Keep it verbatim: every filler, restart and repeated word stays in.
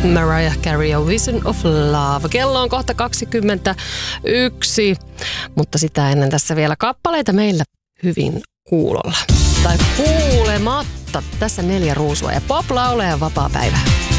Mariah Carey, A Vision of Love. Kello on kohta kaksikymmentäyksi, mutta sitä ennen tässä vielä kappaleita meillä hyvin kuulolla. Tai kuulematta. Tässä neljä ruusua ja pop-lauleja vapaa päivä.